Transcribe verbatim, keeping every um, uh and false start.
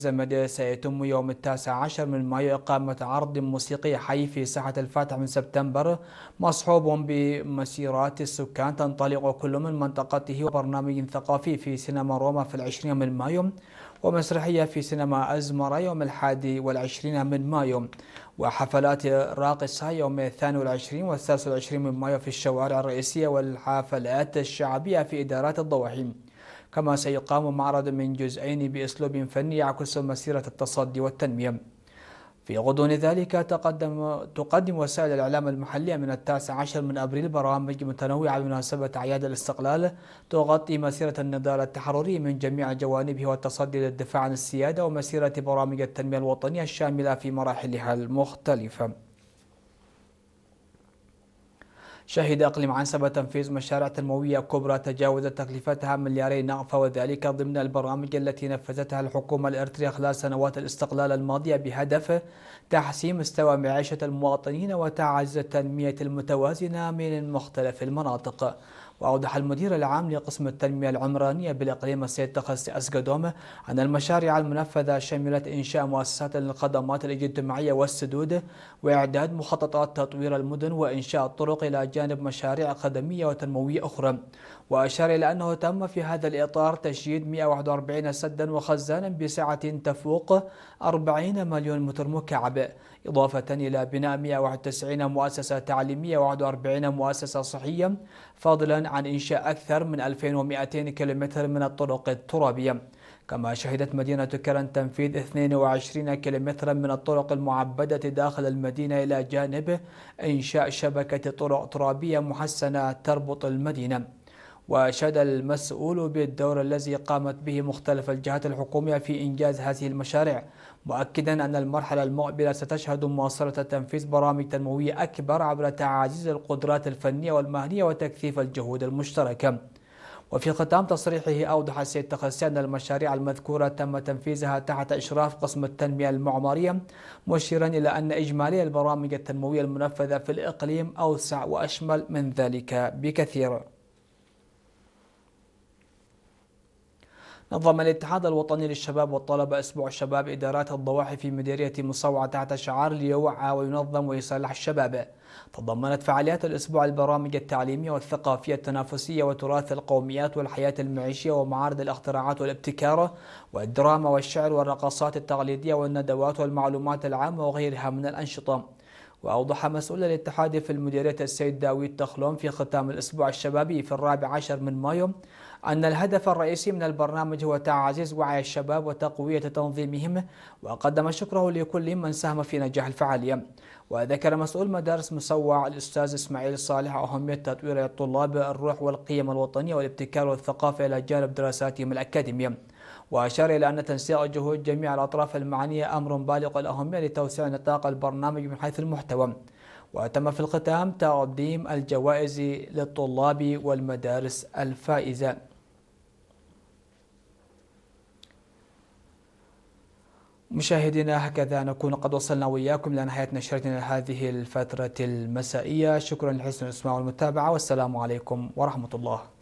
زمد سيتم يوم التاسع عشر من مايو إقامة عرض موسيقي حي في ساحة الفاتح من سبتمبر، مصحوب بمسيرات السكان تنطلق كل من منطقته، وبرنامج ثقافي في سينما روما في العشرين من مايو، ومسرحية في سينما أزمرة يوم الحادي والعشرين من مايو، وحفلات راقصة يوم الثاني والعشرين والثالث والعشرين من مايو في الشوارع الرئيسية، والحفلات الشعبية في إدارات الضواحي. كما سيقام معرض من جزئين بأسلوب فني يعكس مسيرة التصدي والتنمية. في غضون ذلك تقدم تقدم وسائل الإعلام المحلية من التاسع عشر من أبريل برامج متنوعة بمناسبة أعياد الاستقلال تغطي مسيرة النضال التحرري من جميع جوانبه والتصدي للدفاع عن السيادة، ومسيرة برامج التنمية الوطنية الشاملة في مراحلها المختلفة. شهد إقليم عنسبة تنفيذ مشاريع تنموية كبرى تجاوزت تكلفتها ملياري نقفة، وذلك ضمن البرامج التي نفذتها الحكومة الإريترية خلال سنوات الاستقلال الماضية بهدف تحسين مستوى معيشة المواطنين وتعزيز التنمية المتوازنة من مختلف المناطق. وأوضح المدير العام لقسم التنمية العمرانية بالإقليم السيد تخصي أسقدوم أن المشاريع المنفذة شملت إنشاء مؤسسات للخدمات الاجتماعية والسدود، وإعداد مخططات تطوير المدن، وإنشاء الطرق، إلى جانب مشاريع خدمية وتنموية أخرى. وأشار إلى أنه تم في هذا الإطار تشييد مئة وواحد وأربعين سدا وخزانا بسعة تفوق أربعين مليون متر مكعب، إضافة إلى بناء مئة وواحد وتسعين مؤسسة تعليمية وواحد وأربعين مؤسسة صحية، فضلا عن إنشاء أكثر من ألفين ومئتين كيلومتر من الطرق الترابية. كما شهدت مدينة كرن تنفيذ اثنين وعشرين كيلومترا من الطرق المعبدة داخل المدينة، إلى جانب إنشاء شبكة طرق ترابية محسنة تربط المدينة. وأشاد المسؤول بالدور الذي قامت به مختلف الجهات الحكومية في إنجاز هذه المشاريع، مؤكدا أن المرحلة المقبلة ستشهد مواصلة تنفيذ برامج تنموية أكبر عبر تعزيز القدرات الفنية والمهنية وتكثيف الجهود المشتركة. وفي ختام تصريحه أوضح السيد تخصي أن المشاريع المذكورة تم تنفيذها تحت إشراف قسم التنمية المعمارية، مشيرا إلى أن إجمالي البرامج التنموية المنفذة في الإقليم أوسع وأشمل من ذلك بكثير. نظم الاتحاد الوطني للشباب والطلبة أسبوع الشباب إدارات الضواحي في مديرية مصوعة تحت شعار ليوعى وينظم ويصلح الشباب. تضمنت فعاليات الأسبوع البرامج التعليمية والثقافية التنافسية وتراث القوميات والحياة المعيشية ومعارض الاختراعات والابتكار والدراما والشعر والرقصات التقليدية والندوات والمعلومات العامة وغيرها من الأنشطة. وأوضح مسؤول الاتحاد في المديرية السيد داوود تخلوم في ختام الأسبوع الشبابي في الرابع عشر من مايو أن الهدف الرئيسي من البرنامج هو تعزيز وعي الشباب وتقوية تنظيمهم، وقدم شكره لكل من ساهم في نجاح الفعالية. وذكر مسؤول مدارس مصوع الأستاذ إسماعيل صالح أهمية تطوير الطلاب الروح والقيم الوطنية والابتكار والثقافة إلى جانب دراساتهم الأكاديمية. وأشار إلى أن تنسيق جهود جميع الأطراف المعنية أمر بالغ الأهمية لتوسيع نطاق البرنامج من حيث المحتوى. وتم في الختام تقديم الجوائز للطلاب والمدارس الفائزة. مشاهدينا، هكذا نكون قد وصلنا وإياكم إلى نهاية نشرتنا هذه الفترة المسائية. شكرا لحسن الإسماع والمتابعة، والسلام عليكم ورحمة الله.